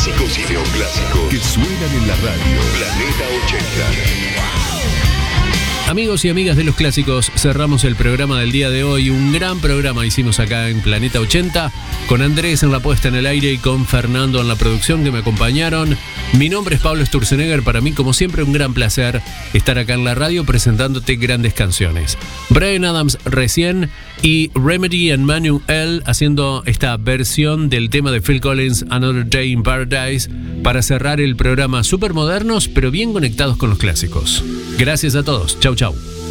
clásicos y neoclásicos que suenan en la radio. Planeta 80. Amigos y amigas de los clásicos, cerramos el programa del día de hoy. Un gran programa hicimos acá en Planeta 80, con Andrés en la puesta en el aire y con Fernando en la producción que me acompañaron. Mi nombre es Pablo Sturzenegger. Para mí, como siempre, un gran placer estar acá en la radio presentándote grandes canciones. Bryan Adams recién y Remedy and Manuel haciendo esta versión del tema de Phil Collins, Another Day in Paradise, para cerrar el programa. Súper modernos, pero bien conectados con los clásicos. Gracias a todos. Chau, chau.